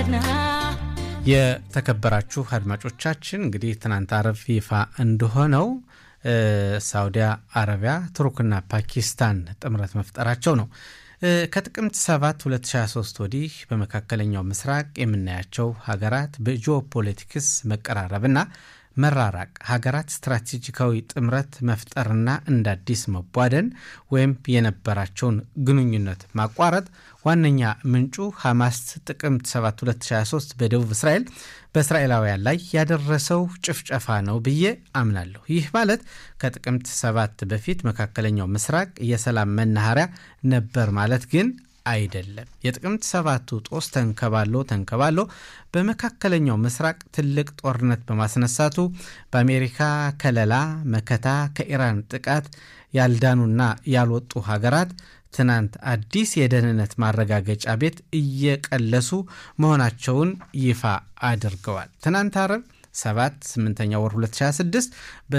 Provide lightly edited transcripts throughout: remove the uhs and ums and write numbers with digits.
የተከበራችሁ አድማጮቻችን እንግዲህ ትናንት አረብ ይፋ እንደሆነው ሳውዲ አረቢያ ቱርክና ፓኪስታን ጥምረት መፍጠራቸው ነው። ከጥቅምት 7 2023 ወዲህ በመካከለኛው ምስራቅ የምናያቸው ሀገራት በጂኦፖለቲክስ መቀራረብና መራራቅ ሀገራት ስትራቴጂካዊ ጥምረት መፍጠርና እንዳዲስ መቧደን ወይም የነበራቸውን ግንኙነት ማቋረጥ ዋነኛ ምንጩ ሐማስ ጥቅምት 7 2023 በደቡብ እስራኤል በእስራኤላውያን ላይ ያደረሰው ጭፍጨፋ ነው ብዬ አምናለሁ። ይህ ማለት ከጥቅምት 7 በፊት መካከለኛው ምስራቅ የሰላም መናኸሪያ ነበር ማለት ግን አይደለም። የጥቅምት 7ቱ ጦስ ተንከባሎ በመካከለኛው ምስራቅ ትልቅ ጦርነት በማስነሳቱ በአሜሪካ ከለላ መከታ ከኢራን ጥቃት ያልዳኑና ያልወጡ ሀገራት ትናንት አዲስ የደህንነት ማረጋገጫ ቤት እየቀለሱ መሆናቸውን ይፋ አድርገዋል። ትናንት አረብ 8ኛ ወር 2026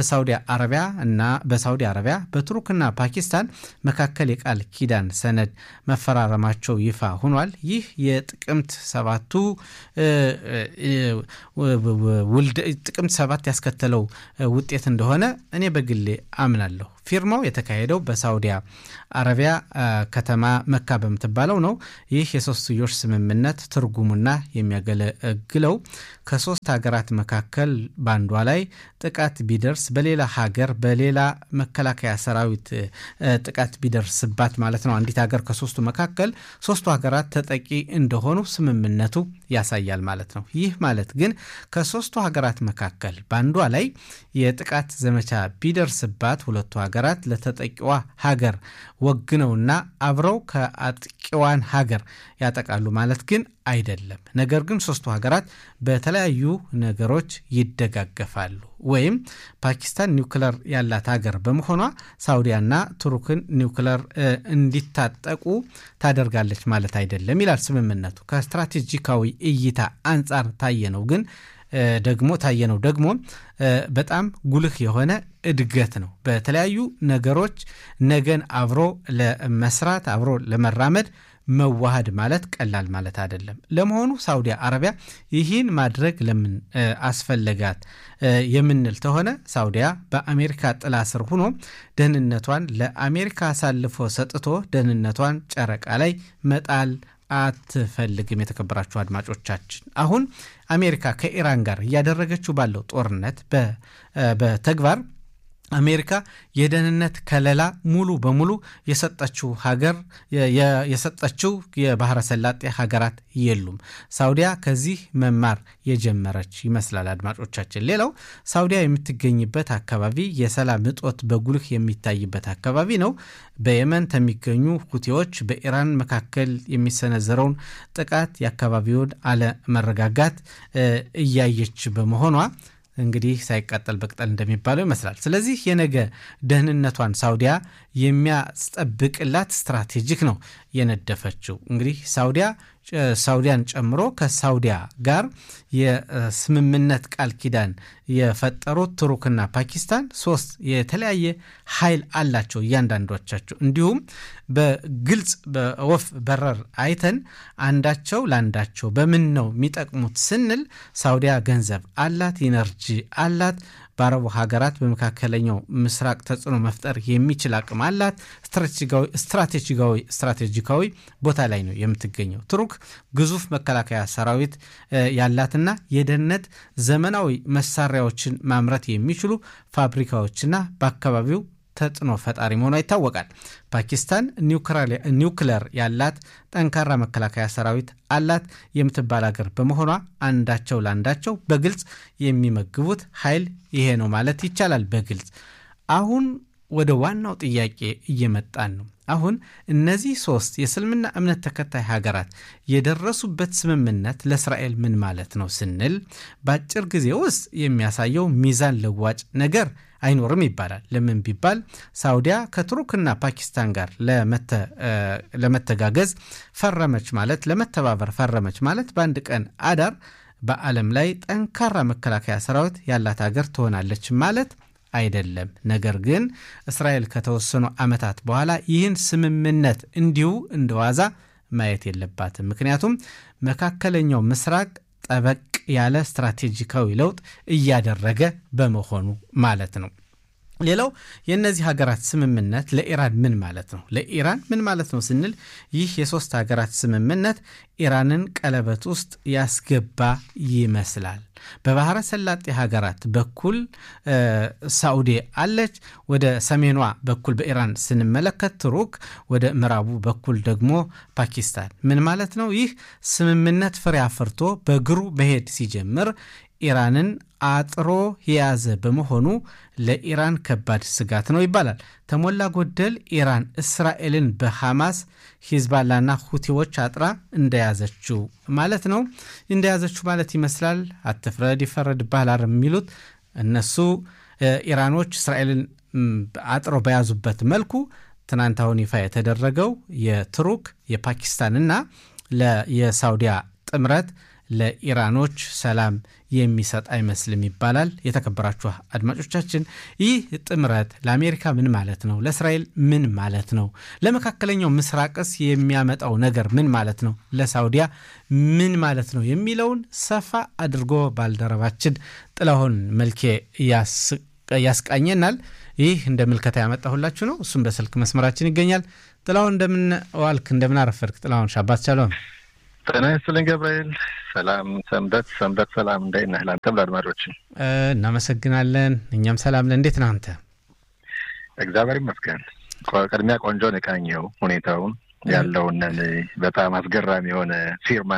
በሳውዲ አረቢያ በቱርክና ፓኪስታን መካከል የቃል ኪዳን ሰነድ መፈራረማቸው ይፋ ሆኗል። ይህ የጥቅምት 7 ያስከተለው ውጤት እንደሆነ እኔ በግሌ አምናለሁ። ፊርማው የተካሄደው በሳውዲ አረቢያ ከተማ መካ በምትባለው ነው። ይህ የሶስትዮሽ ስምምነት ትርጉሙና የሚያገለግለው ከሶስት ሀገራት መካከል ባንዷ ላይ ጥቃት ቢደርስ በሌላ ሀገር በሌላ መከላከያ ሰራዊት ጥቃት ቢደርስባት ማለት ነው። አንዲት ሀገር ከሶስቱ መካከል ሶስቱ ሀገራት ተጠቂ እንደሆኑ ስምምነቱ ያሳያል ማለት ነው። ይህ ማለት ግን ከሶስቱ ሀገራት መካከል ባንዷ ላይ የጥቃት ዘመቻ ቢደርስባት ሁለቱ ሀገራት ለተጠቂዋ ሀገር ወግነውና አብረው ከአጥቂዋን ሀገር ያጠቃሉ ማለት ግን አይደለም። ነገር ግን ሶስቱ ሀገራት በተለያዩ ነገሮች ይደጋገፋሉ። ወይም ፓኪስታን ኒውክሌር ያላት ሀገር በመሆኗ ሳውዲያና ቱርክን ኒውክሌር እንዲታጠቁ ታደርጋለች ማለት አይደለም ይላል ስምምነቱ። ከስትራቴጂካዊ እይታ አንጻር ታየነው ደግሞ በጣም ጉልህ የሆነ እድገት ነው። በተለያዩ ነገሮች ነገን አብሮ ለመስራት አብሮ ለመራመድ መዋሃድ ማለት ቀላል ማለት አይደለም። ለመሆኑ ሳውዲ አረቢያ ይህን ማድረግ ለምን አስፈለጋት የምንል ተሆነ ሳውዲያ በአሜሪካ ጥላ ስር ሆኖ ደህንነቷን ለአሜሪካ አሳልፎ ሰጥቶ ደህንነቷን ጨረቃ ላይ መጣል አትፈልግም። የተከበራችሁ አድማጮቻችን አሁን አሜሪካ ከኢራን ጋር ያደረገችው ባለው ጦርነት በተግባር አሜሪካ የደህንነት ከለላ ሙሉ በሙሉ የሰጠችው የባህረ ሰላጤ ሀገራት የሉም። ሳውዲያ ከዚህ መማር የጀመረች ይመስላል አድማጮቻችን። ሌላው ሳውዲያ የምትገኝበት አካባቢ የሰላም እጦት በጉልህ የሚታይበት አካባቢ ነው። በየመን የሚገኙ ሁቲዎች በኢራን መካከል የሚሰነዘረውን ጥቃት የአካባቢውን አለመረጋጋት እያየች በመሆኗ እንግዲህ ሳይቃጠል በቅጠል እንደሚባለው ይመስላል። ስለዚህ የነገ ደህንነቷን ሳውዲያ የሚያስጠብቅላት ስትራቴጂክ ነው የነደፈችው። እንግዲህ ሳውዲያን ጨምሮ ከሳውዲያ ጋር የስምምነት ቃል ኪዳን የፈጠሩት ቱርክና ፓኪስታን ሶስት የተለያየ ኃይል አላቸው እያንዳንዶቻቸው። እንዲሁም በግልጽ በወፍ በረር አይተን አንዳቸው ላንዳቸው በምን ነው የሚጠቅሙት ስንል ሳውዲያ ገንዘብ አላት፣ ኢነርጂ አላት፣ በአረቡ ሀገራት በመካከለኛው ምስራቅ ተጽዕኖ መፍጠር የሚችል አቅም አላት። ስትራቴጂካዊ ቦታ ላይ ነው የምትገኘው። ቱርክ ግዙፍ መከላከያ ሰራዊት ያላትና የደህንነት ዘመናዊ መሳሪያዎችን ማምረት የሚችሉ ፋብሪካዎችና በአካባቢው ተጽዕኖ ፈጣሪ መሆኗ ይታወቃል። ፓኪስታን ኒውክሌር ያላት ጠንካራ መከላከያ ሰራዊት አላት የምትባል ሀገር በመሆኗ አንዳቸው ላንዳቸው በግልጽ የሚመግቡት ኃይል ይሄ ነው ማለት ይቻላል በግልጽ። አሁን ወደ ዋናው ጥያቄ እየመጣን ነው። አሁን እነዚህ ሶስት የእስልምና እምነት ተከታይ ሀገራት የደረሱበት ስምምነት ለእስራኤል ምን ማለት ነው ስንል በአጭር ጊዜ ውስጥ የሚያሳየው ሚዛን ለዋጭ ነገር አይኖርም ይባላል። ለምን ቢባል ሳውዲያ ከቱርክና ፓኪስታን ጋር ለመተጋገዝ ፈረመች ማለት ለመተባበር ፈረመች ማለት በአንድ ቀን አዳር በዓለም ላይ ጠንካራ መከላከያ ሰራዊት ያላት ሀገር ትሆናለች ማለት አይደለም። ነገር ግን እስራኤል ከተወሰኑ ዓመታት በኋላ ይህን ስምምነት እንዲሁ እንደዋዛ ማየት የለባትም። ምክንያቱም መካከለኛው ምስራቅ ጠበቅ ያለ ስትራቴጂካዊ ለውጥ እያደረገ በመሆኑ ማለት ነው። ሌላው የነዚህ ሀገራት ስምምነት ለኢራን ምን ማለት ነው? ለኢራን ምን ማለት ነው ስንል ይህ የሶስት ሀገራት ስምምነት ኢራንን ቀለበት ውስጥ ያስገባ ይመስላል። በባህረ ሰላጤ ሀገራት በኩል ሳዑዲ አለች። ወደ ሰሜኗ በኩል በኢራን ስንመለከት ቱርክ፣ ወደ ምዕራቡ በኩል ደግሞ ፓኪስታን። ምን ማለት ነው? ይህ ስምምነት ፍሬ አፍርቶ በእግሩ መሄድ ሲጀምር ኢራንን አጥሮ የያዘ በመሆኑ ለኢራን ከባድ ስጋት ነው ይባላል። ተሞላ ጎደል ኢራን እስራኤልን በሐማስ ሂዝባላና ሁቲዎች አጥራ እንደያዘችው ማለት ነው። እንደያዘችው ማለት ይመስላል። አትፍረድ ይፈረድብሃል የሚሉት እነሱ ኢራኖች እስራኤልን አጥሮ በያዙበት መልኩ ትናንት አሁን ይፋ የተደረገው የቱርክ የፓኪስታንና የሳውዲያ ጥምረት ለኢራኖች ሰላም የሚሰጥ አይመስልም ይባላል። የተከበራችሁ አድማጮቻችን ይህ ጥምረት ለአሜሪካ ምን ማለት ነው? ለእስራኤል ምን ማለት ነው? ለመካከለኛው ምስራቅስ የሚያመጣው ነገር ምን ማለት ነው? ለሳውዲያ ምን ማለት ነው የሚለውን ሰፋ አድርጎ ባልደረባችን ጥላሁን መልኬ ያስቃኘናል። ይህ እንደ ምልከታ ያመጣሁላችሁ ነው። እሱም በስልክ መስመራችን ይገኛል። ጥላሁን እንደምን ዋልክ? እንደምን አረፈድክ? ጥላሁን ሻባት ቻሎም። ጤና ይስጥልኝ ገብርኤል። ሰላም ሰንበት ሰላም እንደምን ላንተም ለአድማጮች እናመሰግናለን። እኛም ሰላም ነን። እንዴት ነህ አንተ? እግዚአብሔር ይመስገን። ቀድሚያ ቆንጆ ነው የቃኘው ሁኔታውን ያለውን በጣም አስገራሚ የሆነ ፊርማ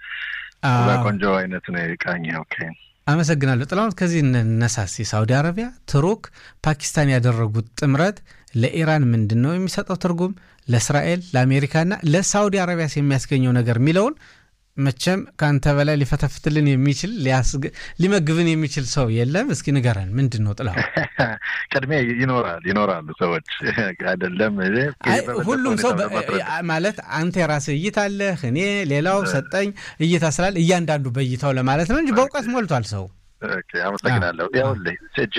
በቆንጆ አይነት ነው የቃኘው። ኦኬ አመሰግናለሁ ጥላሁን። ከዚህ እነሳሲ ሳውዲ አረቢያ፣ ቱርክ፣ ፓኪስታን ያደረጉት ጥምረት ለኢራን ምንድነው የሚሰጠው ትርጉም? ለእስራኤል፣ ለአሜሪካና ለሳውዲ አረቢያስ የሚያስገኘው ነገር ሚለውን መቼም ካንተ በላይ ሊፈተፍትልን የሚችል ሊመግብን የሚችል ሰው የለም። እስኪ ንገረን ምንድነው ጥላሁን? ቀድሜ ይኖራሉ ሰዎች አይደለም ሁሉም ሰው ማለት አንተ የራስህ እይታ አለህ፣ እኔ ሌላው ሰጠኝ እይታ ስላለ እያንዳንዱ በእይታው ለማለት ነው እንጂ በእውቀት ሞልቷል ሰው። ኦኬ አመሰግናለሁ። ይኸውልህ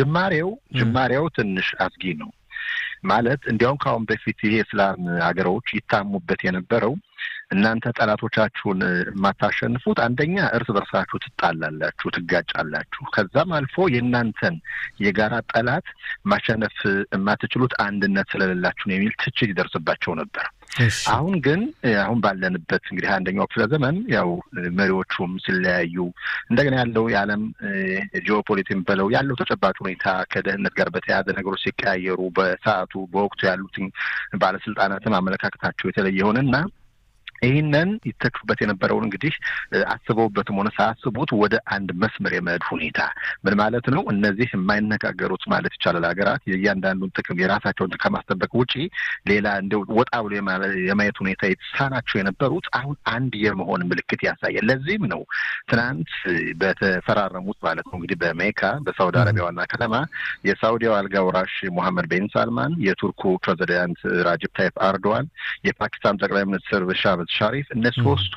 ጅማሬው ትንሽ አስጊ ነው ማለት እንዲያውም ከአሁን በፊት ይሄ እስላም ሀገሮች ይታሙበት የነበረው እናንተ ጠላቶቻችሁን ማታሸንፉት አንደኛ እርስ በርሳችሁ ትጣላላችሁ፣ ትጋጫላችሁ። ከዛም አልፎ የእናንተን የጋራ ጠላት ማሸነፍ የማትችሉት አንድነት ስለሌላችሁ ነው የሚል ትችት ይደርስባቸው ነበር። አሁን ግን አሁን ባለንበት እንግዲህ አንደኛው ክፍለ ዘመን ያው መሪዎቹም ሲለያዩ እንደገና ያለው የዓለም ጂኦፖሊቲክም በለው ያለው ተጨባጭ ሁኔታ ከደህንነት ጋር በተያያዘ ነገሮች ሲቀያየሩ በሰዓቱ በወቅቱ ያሉትን ባለስልጣናትም አመለካከታቸው የተለየ ሆነና ይህንን ይተክፉበት የነበረውን እንግዲህ አስበውበትም ሆነ ሳያስቡት ወደ አንድ መስመር የመሄድ ሁኔታ ምን ማለት ነው? እነዚህ የማይነጋገሩት ማለት ይቻላል ሀገራት የእያንዳንዱን ጥቅም የራሳቸውን ከማስጠበቅ ውጪ ሌላ እንደው ወጣ ብሎ የማየት ሁኔታ የተሳናቸው የነበሩት አሁን አንድ የመሆን ምልክት ያሳያል። ለዚህም ነው ትናንት በተፈራረሙት ማለት ነው እንግዲህ በሜካ በሳውዲ አረቢያ ዋና ከተማ የሳውዲው አልጋ ወራሽ ሙሐመድ ቢን ሳልማን፣ የቱርኩ ፕሬዚዳንት ራጂብ ታይፕ ኤርዶዋን፣ የፓኪስታን ጠቅላይ ሚኒስትር ሻህባዝ ሻሪፍ እነሱ ሶስቱ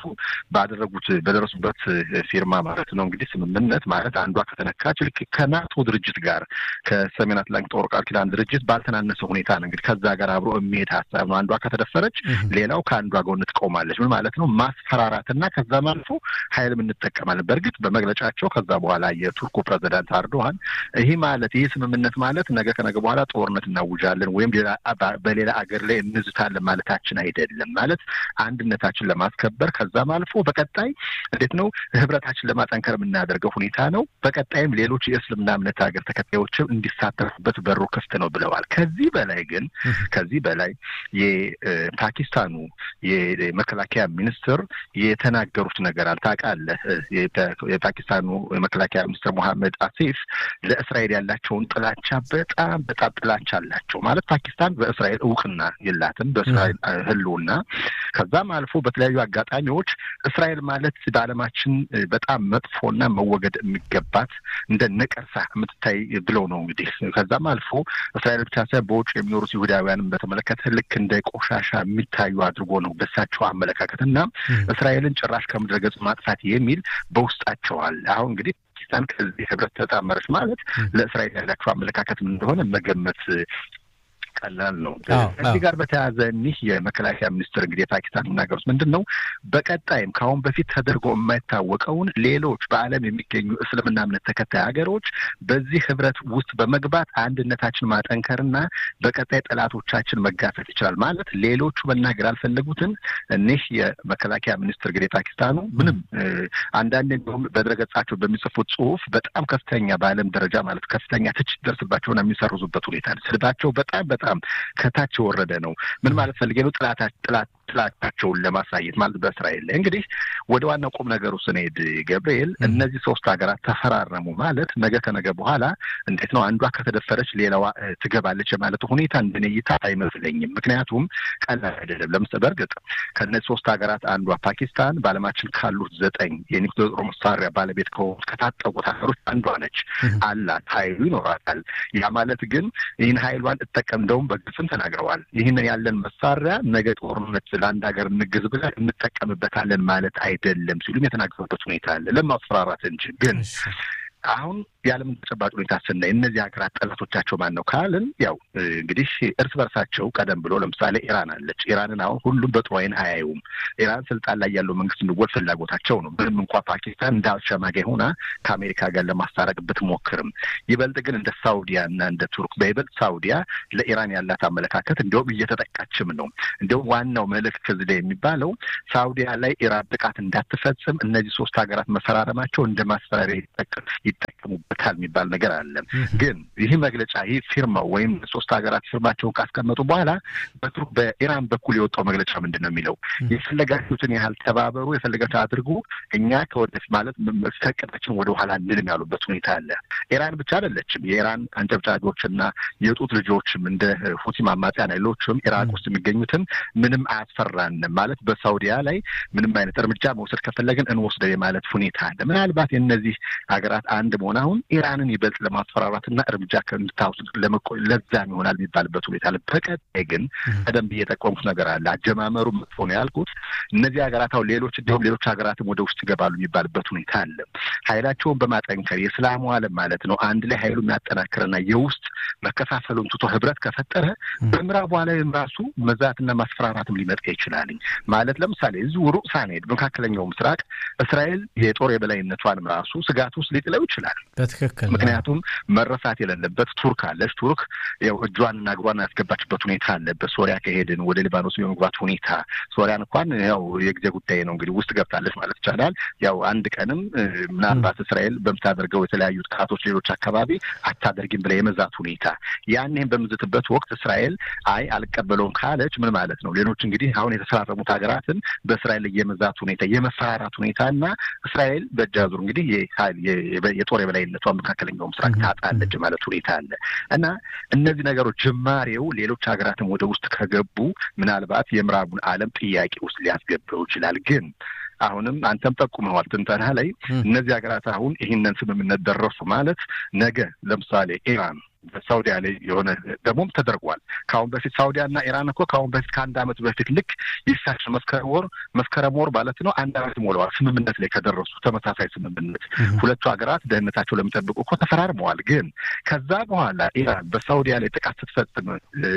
በደረሱበት ፊርማ ማለት ነው እንግዲህ ስምምነት ማለት አንዷ ከተነካች ልክ ከናቶ ድርጅት ጋር ከሰሜን አትላንቲክ ጦር ቃል ኪዳን ድርጅት ባልተናነሰ ሁኔታ ነው እንግዲህ ከዛ ጋር አብሮ የሚሄድ ሀሳብ ነው። አንዷ ከተደፈረች ሌላው ከአንዷ ጎን ትቆማለች። ምን ማለት ነው? ማስፈራራትና ከዛም አልፎ ኃይልም እንጠቀማለን። በእርግጥ በመግለጫቸው ከዛ በኋላ የቱርኩ ፕሬዚዳንት ኤርዶዋን ይህ ስምምነት ማለት ነገ ከነገ በኋላ ጦርነት እናውጃለን ወይም በሌላ አገር ላይ እንዝታለን ማለታችን አይደለም ማለት አንድነት ለማስከበር ከዛም አልፎ በቀጣይ እንዴት ነው ህብረታችን ለማጠንከር የምናደርገው ሁኔታ ነው። በቀጣይም ሌሎች የእስልምና እምነት ሀገር ተከታዮችም እንዲሳተፉበት በሩ ክፍት ነው ብለዋል። ከዚህ በላይ የፓኪስታኑ የመከላከያ ሚኒስትር የተናገሩት ነገር አልታውቃለህ። የፓኪስታኑ የመከላከያ ሚኒስትር ሙሐመድ አሲፍ ለእስራኤል ያላቸውን ጥላቻ በጣም ጥላቻ አላቸው ማለት ፓኪስታን በእስራኤል እውቅና የላትም በእስራኤል ህልውና ከዛም አልፎ በተለያዩ አጋጣሚዎች እስራኤል ማለት በዓለማችን በጣም መጥፎና መወገድ የሚገባት እንደ ነቀርሳ የምትታይ ብለው ነው እንግዲህ ከዛም አልፎ እስራኤል ብቻ ሳይሆን በውጭ የሚኖሩት ይሁዳውያንም በተመለከተ ልክ እንደ ቆሻሻ የሚታዩ አድርጎ ነው በሳቸው አመለካከትና እስራኤልን ጭራሽ ከምድረ ገጽ ማጥፋት የሚል በውስጣቸው አለ። አሁን እንግዲህ ፓኪስታን ከዚህ ህብረት ተጣመረች ማለት ለእስራኤል ያላቸው አመለካከት ምን እንደሆነ መገመት ቀላል ነው። እዚህ ጋር በተያያዘ እኒህ የመከላከያ ሚኒስትር እንግዲህ የፓኪስታን የሚናገሩት ምንድን ነው? በቀጣይም ከአሁን በፊት ተደርጎ የማይታወቀውን ሌሎች በዓለም የሚገኙ እስልምና እምነት ተከታይ ሀገሮች በዚህ ህብረት ውስጥ በመግባት አንድነታችን ማጠንከርና በቀጣይ ጠላቶቻችን መጋፈጥ ይችላል ማለት ሌሎቹ መናገር አልፈለጉትን እኒህ የመከላከያ ሚኒስትር እንግዲህ ፓኪስታኑ ምንም አንዳንድ በድረገጻቸው በሚጽፉት ጽሁፍ በጣም ከፍተኛ በዓለም ደረጃ ማለት ከፍተኛ ትችት ደርስባቸውና የሚሰርዙበት ሁኔታ ነው። ስድባቸው በጣም ከታች የወረደ ነው። ምን ማለት ፈልጌ ነው? ጥላቻቸውን ለማሳየት ማለት በእስራኤል ላይ እንግዲህ ወደ ዋናው ቁም ነገሩ ስንሄድ ገብርኤል እነዚህ ሶስት ሀገራት ተፈራረሙ ማለት ነገ ከነገ በኋላ እንዴት ነው አንዷ ከተደፈረች ሌላዋ ትገባለች ማለት ሁኔታ እንደኔ እይታ አይመስለኝም። ምክንያቱም ቀላል አይደለም። ለምሳሌ በእርግጥ ከነዚህ ሶስት ሀገራት አንዷ ፓኪስታን በዓለማችን ካሉት 9 የኒውክሌር ጦር መሳሪያ ባለቤት ከሆኑት ከታጠቁት ሀገሮች አንዷ ነች። አላት፣ ኃይሉ ይኖራታል። ያ ማለት ግን ይህን ኃይሏን እንደውም በግልጽም ተናግረዋል። ይህንን ያለን መሳሪያ ነገ ጦርነት ለአንድ ሀገር እንግዝ ብለን እንጠቀምበታለን ማለት አይደለም ሲሉም የተናገሩበት ሁኔታ አለ። ለማስፈራራት እንጂ ግን አሁን የዓለምን ተጨባጭ ሁኔታ ስናይ እነዚህ ሀገራት ጠላቶቻቸው ማን ነው ካልን ያው እንግዲህ እርስ በርሳቸው ቀደም ብሎ ለምሳሌ ኢራን አለች። ኢራንን አሁን ሁሉም በጥሩ ዓይን አያዩም። ኢራን ስልጣን ላይ ያለው መንግስት እንዲወድ ፍላጎታቸው ነው። ምንም እንኳ ፓኪስታን እንደ አሸማጋይ ሆና ከአሜሪካ ጋር ለማስታረቅ ብትሞክርም ይበልጥ ግን እንደ ሳውዲያ እና እንደ ቱርክ በይበልጥ ሳውዲያ ለኢራን ያላት አመለካከት እንዲሁም እየተጠቃችም ነው። እንዲሁም ዋናው መልእክት ከዚህ ላይ የሚባለው ሳውዲያ ላይ ኢራን ጥቃት እንዳትፈጽም እነዚህ ሶስት ሀገራት መፈራረማቸው እንደ ማስፈራሪያ ይጠቀሙበታል የሚባል ነገር አለ። ግን ይህ መግለጫ ይህ ፊርማው ወይም ሶስት ሀገራት ፊርማቸውን ካስቀመጡ በኋላ በኢራን በኩል የወጣው መግለጫ ምንድን ነው የሚለው? የፈለጋችሁትን ያህል ተባበሩ፣ የፈለጋችሁ አድርጉ፣ እኛ ከወደፊት ማለት ፈቀዳችን ወደ ኋላ እንልም ያሉበት ሁኔታ አለ። ኢራን ብቻ አይደለችም። የኢራን አንጨብጫቢዎችና የጡት ልጆችም እንደ ሁቲ አማጽያን ሌሎችም ኢራቅ ውስጥ የሚገኙትም ምንም አያስፈራንም ማለት በሳውዲያ ላይ ምንም አይነት እርምጃ መውሰድ ከፈለግን እንወስደው የማለት ሁኔታ አለ። ምናልባት የእነዚህ ሀገራት አንድ መሆን አሁን ኢራንን ይበልጥ ለማስፈራራትና እርምጃ ከእንድታውስድ ለዛም ይሆናል የሚባልበት ሁኔታ አለ። በቀጣይ ግን ቀደም ብዬ የጠቆምኩት ነገር አለ። አጀማመሩ መጥፎ ነው ያልኩት እነዚህ ሀገራት አሁን ሌሎች ሀገራትም ወደ ውስጥ ይገባሉ የሚባልበት ሁኔታ አለ። ኃይላቸውን በማጠንከር የእስላሙ ዓለም ማለት ነው አንድ ላይ ኃይሉ የሚያጠናክርና የውስጥ መከፋፈሉን ትቶ ህብረት ከፈጠረ በምዕራቡ ዓለም ራሱ መዛትና ማስፈራራትም ሊመጣ ይችላል ማለት ለምሳሌ እዚሁ ሩቅ ሳንሄድ መካከለኛው ምስራቅ እስራኤል የጦር የበላይነቷንም ራሱ ስጋት ውስጥ ሊጥለው ይችላል። በትክክል ምክንያቱም መረሳት የሌለበት ቱርክ አለች። ቱርክ ያው እጇንና እግሯን ያስገባችበት ሁኔታ አለ። በሶሪያ ከሄድን ወደ ሊባኖስ የመግባት ሁኔታ ሶሪያን እንኳን ያው የጊዜ ጉዳይ ነው እንግዲህ ውስጥ ገብታለች ማለት ይቻላል። ያው አንድ ቀንም ምናልባት እስራኤል በምታደርገው የተለያዩ ጥቃቶች ሌሎች አካባቢ አታደርጊም ብላ የመዛት ሁኔታ ያንን በምዝትበት ወቅት እስራኤል አልቀበለውም ካለች ምን ማለት ነው? ሌሎች እንግዲህ አሁን የተፈራረሙት ሀገራትን በእስራኤል ላይ የመዛት ሁኔታ የመፈራራት ሁኔታና እስራኤል በእጃዙር እንግዲህ የጦር የበላይነቷ መካከለኛው ምስራቅ ታጣለች ማለት ሁኔታ አለ እና እነዚህ ነገሮች ጅማሬው ሌሎች ሀገራትም ወደ ውስጥ ከገቡ ምናልባት የምዕራቡን ዓለም ጥያቄ ውስጥ ሊያስገባው ይችላል። ግን አሁንም አንተም ጠቁመዋል ትንተና ላይ እነዚህ ሀገራት አሁን ይህንን ስምምነት ደረሱ ማለት ነገ ለምሳሌ ኢራን በሳውዲያ ላይ የሆነ ደግሞም ተደርጓል። ከአሁን በፊት ሳውዲያና ኢራን እኮ ከአሁን በፊት ከአንድ ዓመት በፊት ልክ ይሳቸው መስከረም ወር ማለት ነው 1 ዓመት ሞላዋል ስምምነት ላይ ከደረሱ ተመሳሳይ ስምምነት ሁለቱ ሀገራት ደህንነታቸው ለሚጠብቁ እኮ ተፈራርመዋል። ግን ከዛ በኋላ ኢራን በሳውዲያ ላይ ጥቃት ስትፈጽም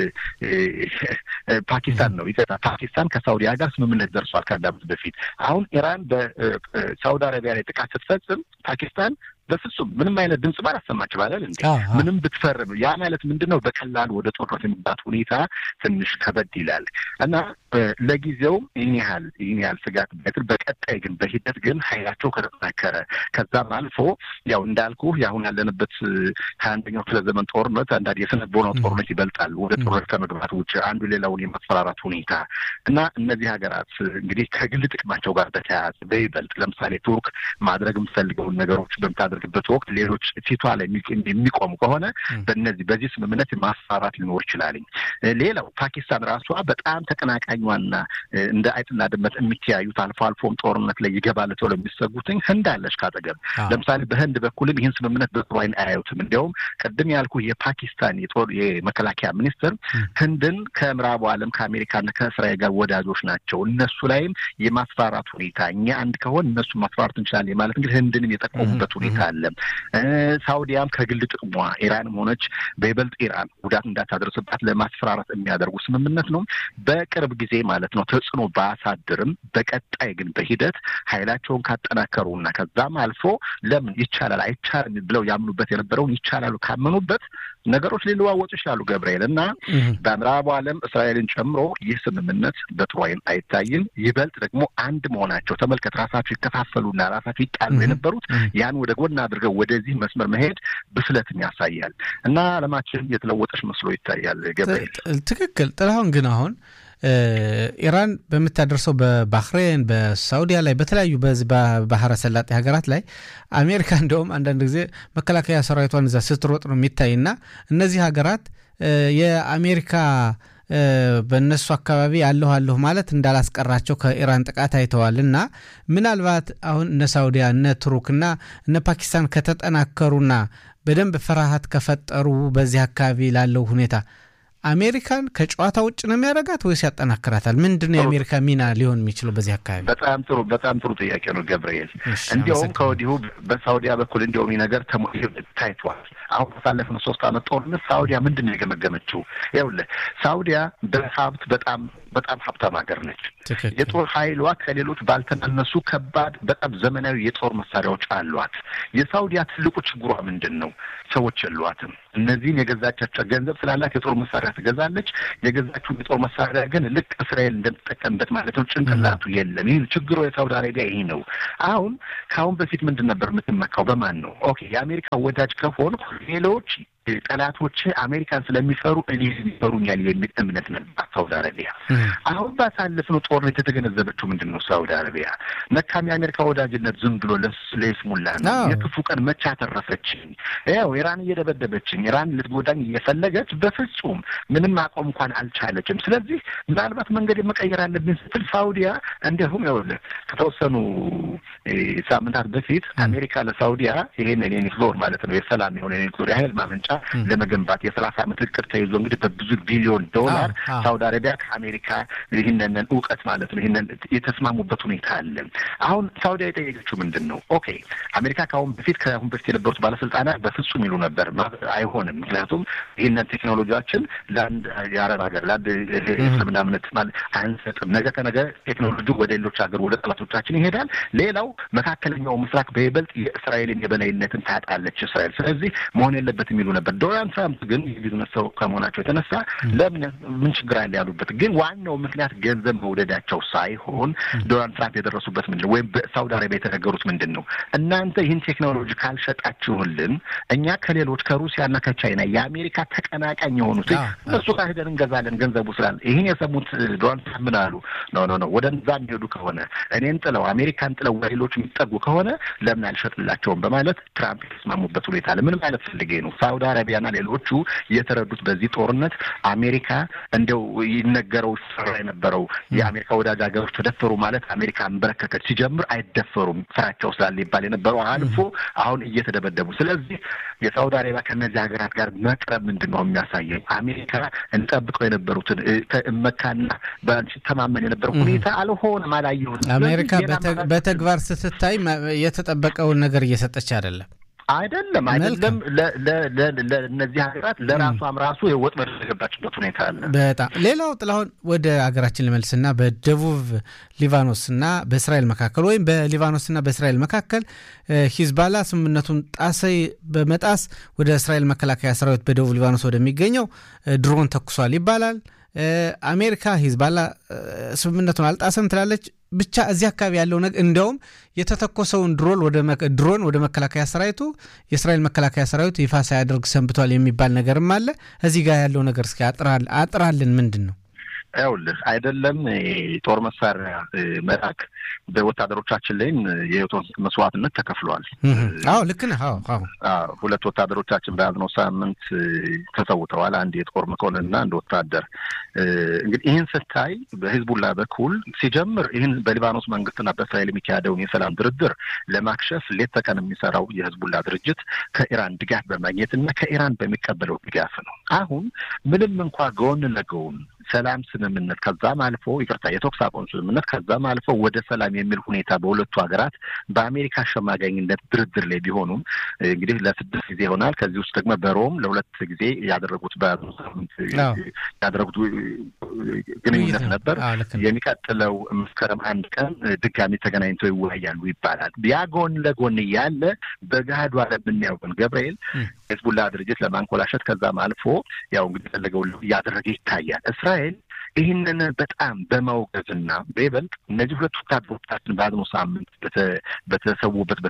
ፓኪስታን ከሳውዲያ ጋር ስምምነት ደርሷል ከአንድ ዓመት በፊት። አሁን ኢራን በሳውዲ አረቢያ ላይ ጥቃት ስትፈጽም ፓኪስታን በፍጹም ምንም አይነት ድምጽ ባላሰማች ባላል እንዴ ምንም ብትፈርም ያ ማለት ምንድነው በቀላል ወደ ጦርነት የሚባል ሁኔታ ትንሽ ከበድ ይላል እና ለጊዜው ይህን ያህል ስጋት ባይጥል በቀጣይ ግን በሂደት ግን ኃይላቸው ከተጠናከረ ከዛም አልፎ ያው እንዳልኩ ያሁን ያለንበት 21ኛው ክፍለ ዘመን ጦርነት አንዳንድ የስነልቦናው ጦርነት ይበልጣል ወደ ጦርነት ከመግባት ውጭ አንዱ ሌላውን የማስፈራራት ሁኔታ እና እነዚህ ሀገራት እንግዲህ ከግል ጥቅማቸው ጋር በተያያዘ በይበልጥ ለምሳሌ ቱርክ ማድረግ የምትፈልገውን ነገሮች በምታደርግበት ወቅት ሌሎች ፊቷ ላይ የሚቆሙ ከሆነ በዚህ ስምምነት ማስፈራራት ሊኖር ይችላል። ሌላው ፓኪስታን ራሷ በጣም ተቀናቃኟና እንደ አይጥና ድመት የሚተያዩት አልፎ አልፎም ጦርነት ላይ ይገባል ተብሎ የሚሰጉትኝ ህንድ አለች ካጠገብ። ለምሳሌ በህንድ በኩልም ይህን ስምምነት በጥሩ ዓይን አያዩትም። እንዲያውም ቅድም ያልኩ የፓኪስታን የመከላከያ ሚኒስትር ህንድን ከምዕራቡ ዓለም ከአሜሪካና ከእስራኤል ጋር ወዳጆች ናቸው፣ እነሱ ላይም የማስፈራራት ሁኔታ እኛ አንድ ከሆን እነሱ ማስፈራራት እንችላለን ማለት እንግዲህ ህንድንም የጠቆሙበት ሁኔታ አለ። ሳውዲያም ከግል ጥቅሟ ኢራንም ሆነች በይበልጥ ኢራን ጉዳት እንዳታደርስባት ለማስፈራራት የሚያደርጉ ስምምነት ነው። በቅርብ ጊዜ ማለት ነው ተጽዕኖ ባያሳድርም በቀጣይ ግን በሂደት ኃይላቸውን ካጠናከሩና ከዛም አልፎ ለምን ይቻላል አይቻልም ብለው ያምኑበት የነበረውን ይቻላሉ ካመኑበት ነገሮች ሊለዋወጡ ይችላሉ ገብርኤል እና በምዕራቡ ዓለም እስራኤልን ጨምሮ ይህ ስምምነት በጥሩ ዓይን አይታይም። ይበልጥ ደግሞ አንድ መሆናቸው ተመልከት፣ ራሳቸው ይከፋፈሉና ራሳቸው ይጣሉ የነበሩት ያን ወደ ጎን አድርገው ወደዚህ መስመር መሄድ ብስለትን ያሳያል እና ዓለማችን የተለወጠች መስሎ ይታያል ገብርኤል። ትክክል ጥላሁን። ግን አሁን ኢራን በምታደርሰው በባህሬን በሳውዲያ ላይ በተለያዩ በባህረ ሰላጤ ሀገራት ላይ አሜሪካ እንደውም አንዳንድ ጊዜ መከላከያ ሰራዊቷን እዛ ስትሮጥ ነው የሚታይና እነዚህ ሀገራት የአሜሪካ በእነሱ አካባቢ አለሁ ማለት እንዳላስቀራቸው ከኢራን ጥቃት አይተዋልና ምናልባት አሁን እነ ሳውዲያ እነ ቱርክና እነ ፓኪስታን ከተጠናከሩና በደንብ ፍርሃት ከፈጠሩ በዚህ አካባቢ ላለው ሁኔታ አሜሪካን ከጨዋታ ውጭ ነው የሚያደርጋት ወይስ ያጠናክራታል? ምንድነው የአሜሪካ ሚና ሊሆን የሚችለው በዚህ አካባቢ? በጣም ጥሩ ጥያቄ ነው ገብርኤል። እንዲያውም ከወዲሁ በሳውዲያ በኩል እንዲያውም ነገር ታይቷል። አሁን ባለፈው 3 ዓመት ጦርነት ሳውዲያ ምንድነው የገመገመችው? ይኸውልህ ሳውዲያ በሀብት በጣም ሀብታም ሀገር ነች። የጦር ኃይሏ ከሌሎች ባልተናነሱ ከባድ በጣም ዘመናዊ የጦር መሳሪያዎች አሏት። የሳውዲያ ትልቁ ችግሯ ምንድን ነው? ሰዎች የሏትም። እነዚህን የገዛቻቸው ገንዘብ ስላላት የጦር መሳሪያ ትገዛለች። የገዛችው የጦር መሳሪያ ግን ልክ እስራኤል እንደምትጠቀምበት ማለት ነው ጭንቅላቱ የለም። ይህ ችግሩ የሳውዲ አረቢያ ይህ ነው። ከአሁን በፊት ምንድን ነበር የምትመካው? በማን ነው? ኦኬ የአሜሪካ ወዳጅ ከሆኑ ሌሎች ጠላቶች አሜሪካን ስለሚፈሩ እኔ ይፈሩኛል የሚል እምነት ነበር ሳውዲ አረቢያ። አሁን ባሳለፍነው ጦርነት የተገነዘበችው ምንድን ነው? ሳውዲ አረቢያ መካም የአሜሪካ ወዳጅነት ዝም ብሎ ለስሙላ ነው። የክፉ ቀን መቻ ተረፈችኝ። ያው ኢራን እየደበደበችኝ፣ ኢራን ልትጎዳኝ እየፈለገች በፍጹም ምንም አቆም እንኳን አልቻለችም። ስለዚህ ምናልባት መንገድ መቀየር አለብኝ ስትል ሳውዲያ እንዲሁም ይኸውልህ ከተወሰኑ ሳምንታት በፊት አሜሪካ ለሳውዲያ ይሄን ኒውክሌር ማለት ነው የሰላም የሆነ ኒውክሌር ኃይል ማመንጫ ለመገንባት የ30 ዓመት እቅድ ተይዞ እንግዲህ በብዙ ቢሊዮን ዶላር ሳውዲ አረቢያ ከአሜሪካ ይህንን ዕውቀት ማለት ነው ይህንን የተስማሙበት ሁኔታ አለ። አሁን ሳውዲ የጠየቀችው ምንድን ነው? ኦኬ አሜሪካ ከአሁን በፊት የነበሩት ባለስልጣናት በፍጹም ይሉ ነበር አይሆንም፣ ምክንያቱም ይህንን ቴክኖሎጂያችን ለአንድ የአረብ ሀገር ለአንድ እስልምና እምነት ማለት አንሰጥም። ነገ ከነገ ቴክኖሎጂ ወደ ሌሎች ሀገር ወደ ጠላቶቻችን ይሄዳል። ሌላው መካከለኛው ምስራቅ በይበልጥ የእስራኤልን የበላይነትን ታጣለች እስራኤል። ስለዚህ መሆን የለበትም የሚሉ ነበር። ዶናልድ ትራምፕ ግን የቢዝነስ ሰው ከመሆናቸው የተነሳ ምን ችግር አለ ያሉበት፣ ግን ዋናው ምክንያት ገንዘብ መውደዳቸው ሳይሆን ዶናልድ ትራምፕ የደረሱበት ምንድን ነው ወይም በሳውዲ አረቢያ የተነገሩት ምንድን ነው? እናንተ ይህን ቴክኖሎጂ ካልሸጣችሁልን እኛ ከሌሎች ከሩሲያና ከቻይና የአሜሪካ ተቀናቃኝ የሆኑት እሱ ጋር ሄደን እንገዛለን ገንዘቡ ስላለ። ይህን የሰሙት ዶናልድ ትራምፕ ምን አሉ? ኖ ወደ እዛ የሚሄዱ ከሆነ እኔን ጥለው አሜሪካን ጥለው ሌሎች የሚጠጉ ከሆነ ለምን አልሸጥላቸውም በማለት ትራምፕ የተስማሙበት ሁኔታ አለ። ምን ማለት ፈልጌ ነው? ሳውዲ አረቢያና ሌሎቹ የተረዱት በዚህ ጦርነት አሜሪካ እንደው ይነገረው ሰራ የነበረው የአሜሪካ ወዳጅ ሀገሮች ተደፈሩ ማለት አሜሪካ አንበረከከች ሲጀምር አይደፈሩም ፍራቸው ስላለ ይባል የነበረው አልፎ አሁን እየተደበደቡ። ስለዚህ የሳውዲ አረቢያ ከነዚህ ሀገራት ጋር መቅረብ ምንድን ነው የሚያሳየው? አሜሪካ እንጠብቀው የነበሩትን መካና በአንቺ ተማመን የነበረው ሁኔታ አልሆነም፣ አላየሁም። አሜሪካ በተግባር ስትታይ የተጠበቀውን ነገር እየሰጠች አይደለም። ለእነዚህ ሀገራት ለራሷም ራሱ የወጥመድ የተገባችበት ሁኔታ አለ። በጣም ሌላው ጥላሁን ወደ ሀገራችን ልመልስና በደቡብ ሊባኖስና በእስራኤል መካከል ወይም በሊባኖስና በእስራኤል መካከል ሂዝባላ ስምምነቱን በመጣስ ወደ እስራኤል መከላከያ ሰራዊት በደቡብ ሊባኖስ ወደሚገኘው ድሮን ተኩሷል ይባላል። አሜሪካ ሂዝባላ ስምምነቱን አልጣሰም ትላለች። ብቻ እዚህ አካባቢ ያለው ነገር እንደውም የተተኮሰውን ድሮን ወደ መከላከያ ሰራዊቱ የእስራኤል መከላከያ ሰራዊት ይፋ ሳያደርግ ሰንብቷል የሚባል ነገርም አለ። እዚህ ጋር ያለው ነገር እስኪ አጥራልን ምንድን ነው? ይኸውልህ አይደለም ጦር መሳሪያ መላክ በወታደሮቻችን ላይም የህይወት መስዋዕትነት ተከፍሏል። አዎ ልክ ነህ። አዎ 2 ወታደሮቻችን በያዝነው ሳምንት ተሰውተዋል። አንድ የጦር መኮንንና አንድ ወታደር። እንግዲህ ይህን ስታይ በሂዝቡላ በኩል ሲጀምር ይህን በሊባኖስ መንግስትና በእስራኤል የሚካሄደውን የሰላም ድርድር ለማክሸፍ ሌት ተቀን የሚሰራው የሂዝቡላ ድርጅት ከኢራን ድጋፍ በማግኘትና ከኢራን በሚቀበለው ድጋፍ ነው። አሁን ምንም እንኳ ጎን ለጎን ሰላም ስምምነት ከዛም አልፎ ይቅርታ የተኩስ አቁም ስምምነት ከዛም አልፎ ወደ ሰላም የሚል ሁኔታ በሁለቱ ሀገራት በአሜሪካ አሸማጋኝነት ድርድር ላይ ቢሆኑም እንግዲህ ለ6 ጊዜ ይሆናል። ከዚህ ውስጥ ደግሞ በሮም ለ2 ጊዜ ያደረጉት ያደረጉት ግንኙነት ነበር። የሚቀጥለው መስከረም 1 ቀን ድጋሚ ተገናኝተው ይወያያሉ ይባላል። ያ ጎን ለጎን ያለ በጋዱ አለምንያው ግን ገብርኤል ሄዝቡላ ድርጅት ለማንኮላሸት ከዛም አልፎ ያው እንግዲህ ፈለገው ያደረገ ይታያል። እስራኤል ይህንን በጣም በማውገዝና በይበልጥ እነዚህ ሁለት ወታደሮቻችን ባዝኖ ሳምንት በተሰዉበት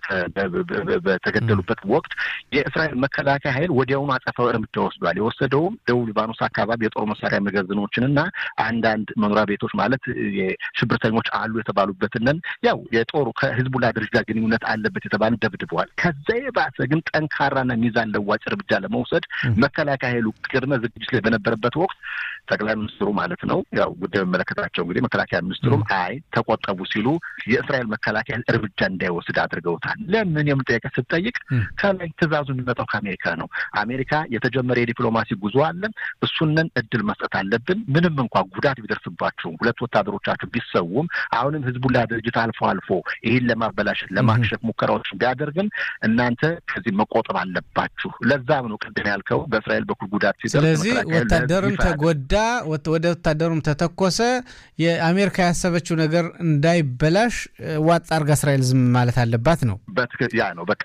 በተገደሉበት ወቅት የእስራኤል መከላከያ ኃይል ወዲያውኑ አጸፋዊ እርምጃ ወስዷል። የወሰደውም ደቡብ ሊባኖስ አካባቢ የጦር መሳሪያ መጋዘኖችንና አንዳንድ መኖሪያ ቤቶች ማለት የሽብርተኞች አሉ የተባሉበትን ያው የጦሩ ከህዝቡላ ድርጅት ጋር ግንኙነት አለበት የተባለ ደብድበዋል። ከዛ የባሰ ግን ጠንካራና ሚዛን ለዋጭ እርምጃ ለመውሰድ መከላከያ ኃይሉ ቅድመ ዝግጅት ላይ በነበረበት ወቅት ጠቅላይ ሚኒስትሩ ማለት ነው ያው ጉዳዩ መለከታቸው እንግዲህ መከላከያ ሚኒስትሩም ተቆጠቡ ሲሉ የእስራኤል መከላከያ እርምጃ እንዳይወስድ አድርገውታል። ለምን የምንጠይቅ ስትጠይቅ ከላይ ትዕዛዙ የሚመጣው ከአሜሪካ ነው። አሜሪካ የተጀመረ የዲፕሎማሲ ጉዞ አለ። እሱንን እድል መስጠት አለብን። ምንም እንኳን ጉዳት ቢደርስባቸው ሁለት ወታደሮቻቸው ቢሰውም አሁንም ህዝቡላ ድርጅት አልፎ ይሄን ለማበላሸት ለማክሸፍ ሙከራዎች ቢያደርግም እናንተ ከዚህ መቆጠብ አለባችሁ። ለዛም ነው ቅድም ያልከው በእስራኤል በኩል ጉዳት ሲደርስ ስለዚህ ወታደሩም ተጎዳ ወደ ወታደሩም ተተኮሰ የአሜሪካ ያሰበችው ነገር እንዳይበላሽ ዋጥ አርጋ እስራኤል ዝም ማለት አለባት ነው። ያ ነው በቃ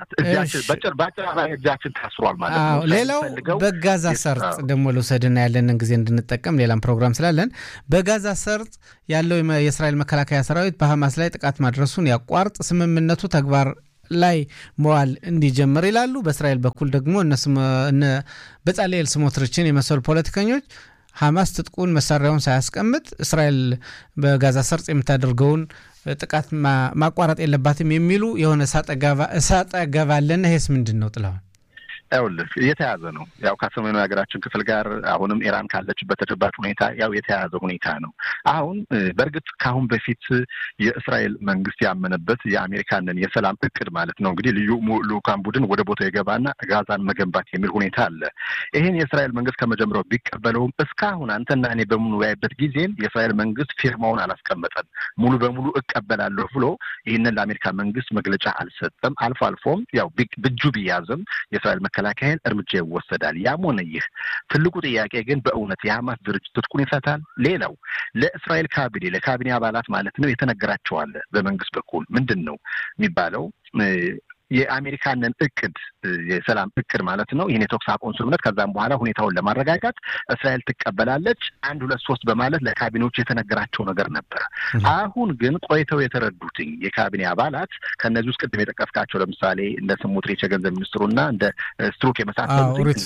እጃችን ታስሯል ማለት ነው። ሌላው በጋዛ ሰርጥ ደግሞ ለውሰድና ያለንን ጊዜ እንድንጠቀም ሌላም ፕሮግራም ስላለን በጋዛ ሰርጥ ያለው የእስራኤል መከላከያ ሰራዊት በሐማስ ላይ ጥቃት ማድረሱን ያቋርጥ ስምምነቱ ተግባር ላይ መዋል እንዲጀምር ይላሉ። በእስራኤል በኩል ደግሞ እነ በጻልኤል ስሞትሪችን የመሰሉ ፖለቲከኞች ሐማስ ትጥቁን መሳሪያውን ሳያስቀምጥ እስራኤል በጋዛ ሰርጥ የምታደርገውን ጥቃት ማቋረጥ የለባትም የሚሉ የሆነ እሳጠ ገባለና ይሄስ ምንድነው ጥላው? አይወልፍ የተያዘ ነው። ያው ከሰሜኑ የሀገራችን ክፍል ጋር አሁንም ኢራን ካለችበት ተጨባጭ ሁኔታ ያው የተያዘ ሁኔታ ነው። አሁን በእርግጥ ካሁን በፊት የእስራኤል መንግስት ያመነበት የአሜሪካንን የሰላም እቅድ ማለት ነው እንግዲህ ልዩ ልኡካን ቡድን ወደ ቦታው የገባና ጋዛን መገንባት የሚል ሁኔታ አለ። ይሄን የእስራኤል መንግስት ከመጀመሪያው ቢቀበለውም እስካሁን አንተና እኔ በምንወያይበት ጊዜም የእስራኤል መንግስት ፊርማውን አላስቀመጠም። ሙሉ በሙሉ እቀበላለሁ ብሎ ይህንን ለአሜሪካ መንግስት መግለጫ አልሰጠም። አልፎ አልፎም ያው ብጁ ቢያዝም የእስራኤል መከላከያ እርምጃ ይወሰዳል። ያም ሆነ ይህ ትልቁ ጥያቄ ግን በእውነት የሐማስ ድርጅት ትጥቁን ይፈታል? ሌላው ለእስራኤል ለካቢኔ አባላት ማለት ነው የተነገራቸው አለ በመንግስት በኩል ምንድን ነው የሚባለው የአሜሪካንን እቅድ የሰላም እቅድ ማለት ነው ይሄን የተኩስ አቁም ስምምነት ከዛም በኋላ ሁኔታውን ለማረጋጋት እስራኤል ትቀበላለች 1 2 3 በማለት ለካቢኔዎች የተነገራቸው ነገር ነበር። አሁን ግን ቆይተው የተረዱትኝ የካቢኔ አባላት ከነዚህ ውስጥ ቅድም የጠቀስካቸው ለምሳሌ እንደ ስሞትሪች የገንዘብ ሚኒስትሩና እንደ ስትሩክ የመሳሰሉት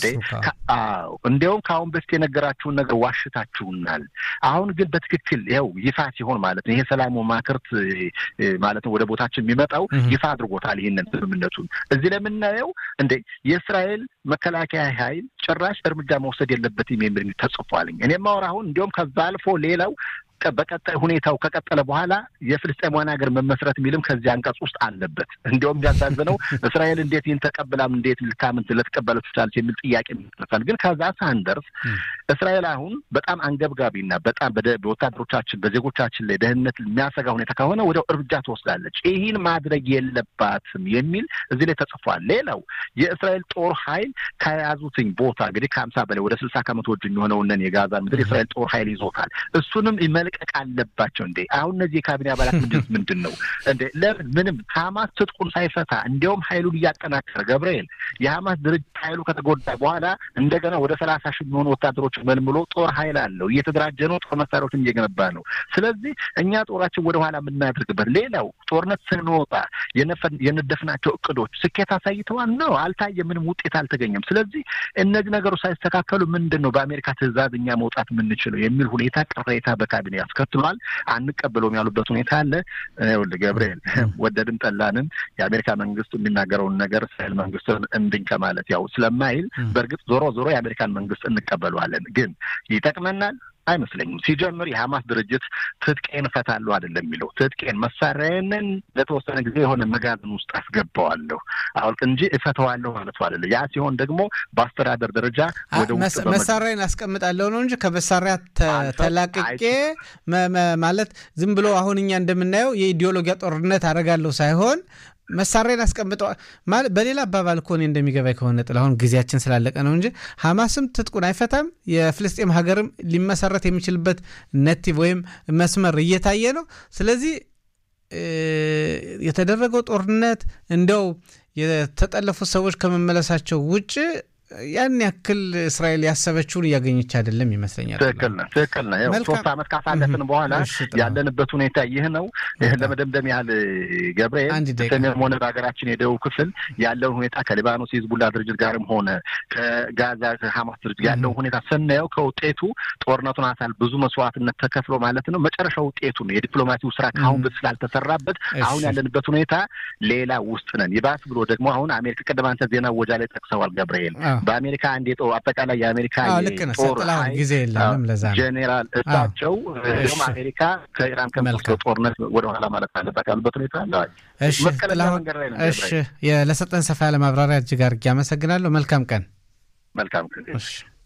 እንዴውም ካሁን በፊት የነገራችሁን ነገር ዋሽታችሁናል። አሁን ግን በትክክል ይኸው ይፋ ሲሆን ማለት ነው ይሄ ሰላሙ ማክርት ማለት ነው ወደ ቦታችን የሚመጣው ይፋ አድርጎታል ይሄንን ስምምነቱን። እዚህ ለምናየው እንደ የእስራኤል መከላከያ ኃይል ጭራሽ እርምጃ መውሰድ የለበትም የሚል ተጽፏልኝ። እኔ ማወራው እንደውም ከዛ አልፎ ሌላው በቀጣይ ሁኔታው ከቀጠለ በኋላ የፍልስጤማውያን ሀገር መመስረት የሚልም ከዚህ አንቀጽ ውስጥ አለበት። እንደውም ያሳዝነው እስራኤል እንዴት ይህን ተቀብላም እንዴት ልካምንት ለተቀበለች ይችላል የሚል ጥያቄ ይነሳል። ግን ከዛ ሳንደርስ እስራኤል አሁን በጣም አንገብጋቢና በጣም በወታደሮቻችን በዜጎቻችን ላይ ደህንነት የሚያሰጋ ሁኔታ ከሆነ ወዲያው እርምጃ ትወስዳለች። ይህን ማድረግ የለባትም የሚል እዚህ ላይ ተጽፏል። ሌላው የእስራኤል ጦር ኃይል ከያዙትኝ ቦታ እንግዲህ ከ50 በላይ ወደ 60% የሚሆነውን የጋዛን ምድር የእስራኤል ጦር ኃይል ይዞታል። እሱንም መልቀቅ አለባቸው እንዴ? አሁን እነዚህ የካቢኔ አባላት ምንድን ነው እንዴ? ለምን ምንም ሐማስ ትጥቁን ሳይፈታ እንዲያውም ኃይሉን እያጠናከረ ገብርኤል የሐማስ ድርጅት ኃይሉ ከተጎዳ በኋላ እንደገና ወደ 30,000 የሚሆኑ ወታደሮች መልምሎ ጦር ኃይል አለው እየተደራጀ ነው። ጦር መሳሪያዎችን እየገነባ ነው። ስለዚህ እኛ ጦራችን ወደ ኋላ የምናደርግበት ሌላው ጦርነት ስንወጣ የነደፍናቸው እቅዶች ስኬት አሳይተዋል ነው አልታየ፣ ምንም ውጤት አልተገኘም። ስለዚህ እነዚህ ነገሮች ሳይስተካከሉ ምንድን ነው በአሜሪካ ትዕዛዝ እኛ መውጣት የምንችለው የሚል ሁኔታ ቅሬታ በካቢኔ ያስከትሏል። አንቀበለውም ያሉበት ሁኔታ አለ። ወልደ ገብርኤል ወደድም ጠላንም የአሜሪካ መንግስት የሚናገረውን ነገር እስራኤል መንግስትን እንድኝ ከማለት ያው ስለማይል በእርግጥ ዞሮ የአሜሪካን መንግስት እንቀበለዋለን። ግን ይጠቅመናል አይመስለኝም። ሲጀምር የሐማስ ድርጅት ትጥቄን እፈታለሁ አይደለም የሚለው ትጥቄን መሳሪያዬንን ለተወሰነ ጊዜ የሆነ መጋዘን ውስጥ አስገባዋለሁ አውልቅ እንጂ እፈታዋለሁ ማለት አይደለም። ያ ሲሆን ደግሞ በአስተዳደር ደረጃ ወደ ውስጥ መሳሪያዬን አስቀምጣለሁ ነው እንጂ ከመሳሪያ ተላቅቄ ማለት ዝም ብሎ አሁን እኛ እንደምናየው የኢዲዮሎጂያ ጦርነት አደርጋለሁ ሳይሆን መሳሪያን አስቀምጠው ማለት በሌላ አባባል እኮ ነው እንደሚገባይ ከሆነ ጥላሁን ጊዜያችን ስላለቀ ነው እንጂ ሐማስም ትጥቁን አይፈታም የፍልስጤም ሀገርም ሊመሰረት የሚችልበት ነቲቭ ወይም መስመር እየታየ ነው። ስለዚህ የተደረገው ጦርነት እንደው የተጠለፉ ሰዎች ከመመለሳቸው ውጭ ያን ያክል እስራኤል ያሰበችውን ያገኘች አይደለም ይመስለኛል። ትክክል ነው። ያው 3 ዓመት ካሳለፈን በኋላ ያለንበት ሁኔታ ይህ ነው። ለመደምደም ያህል ገብርኤል በሰሜን ሆነ በሀገራችን የደቡብ ክፍል ያለው ሁኔታ ከሊባኖስ ሂዝቡላ ድርጅት ጋርም ሆነ ከጋዛ ሐማስ ድርጅት ያለው ሁኔታ ስናየው ከውጤቱ ጦርነቱን አሳል ብዙ መስዋዕትነት ተከፍሎ ማለት ነው መጨረሻው ውጤቱ ነው የዲፕሎማሲው ስራ ካሁን ስላልተሰራበት አሁን ያለንበት ሁኔታ ሌላ ውስጥ ነን። ይባስ ብሎ ደግሞ አሁን አሜሪካ ቀደማንተ ዜና ወጃ ላይ ጠቅሰዋል ገብርኤል በአሜሪካ አንዴ አጠቃላይ የአሜሪካ ጦር ጊዜ የለም ለዛ ጄኔራል እሳቸው አሜሪካ ከኢራን ከመሰለው ጦርነት ወደ ኋላ ማለት አለበት ሁኔታ አለ። እሺ ለሰጠን ሰፋ ያለ ማብራሪያ እጅግ አድርጌ አመሰግናለሁ። መልካም ቀን። መልካም ቀን።